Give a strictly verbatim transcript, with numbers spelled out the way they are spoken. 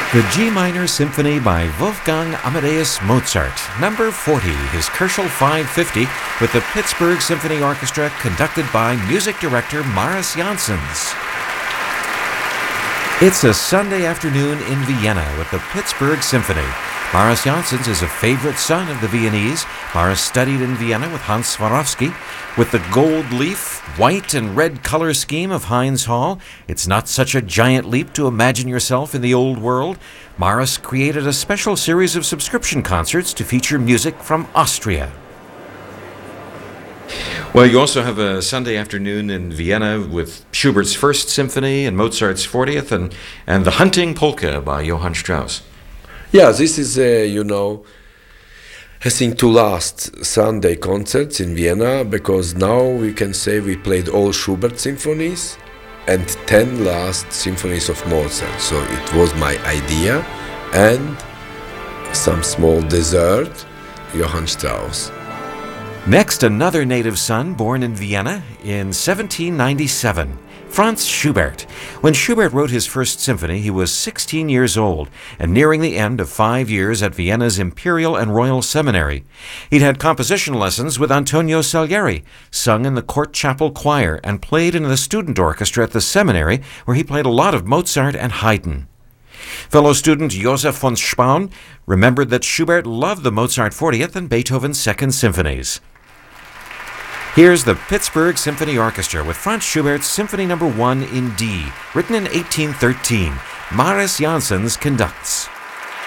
The G Minor Symphony by Wolfgang Amadeus Mozart, number forty, his Kerschel five fifty, with the Pittsburgh Symphony Orchestra, conducted by music director Maris Janssens. It's a Sunday afternoon in Vienna with the Pittsburgh Symphony. Maris Janssens is a favorite son of the Viennese. Maris studied in Vienna with Hans Swarovski. With the gold leaf, white and red color scheme of Heinz Hall, it's not such a giant leap to imagine yourself in the old world. Maris created a special series of subscription concerts to feature music from Austria. Well, you also have a Sunday afternoon in Vienna with Schubert's First Symphony and Mozart's fortieth, and, and The Hunting Polka by Johann Strauss. Yeah, this is, uh, you know, I think two last Sunday concerts in Vienna, because now we can say we played all Schubert symphonies and ten last symphonies of Mozart. So it was my idea, and some small dessert, Johann Strauss. Next, another native son born in Vienna in seventeen ninety-seven, Franz Schubert. When Schubert wrote his First Symphony, he was sixteen years old and nearing the end of five years at Vienna's Imperial and Royal Seminary. He'd had composition lessons with Antonio Salieri, sung in the court chapel choir, and played in the student orchestra at the seminary, where he played a lot of Mozart and Haydn. Fellow student Joseph von Spaun remembered that Schubert loved the Mozart fortieth and Beethoven's Second Symphonies. Here's the Pittsburgh Symphony Orchestra with Franz Schubert's Symphony Number one in D, written in eighteen thirteen. Maris Janssens conducts.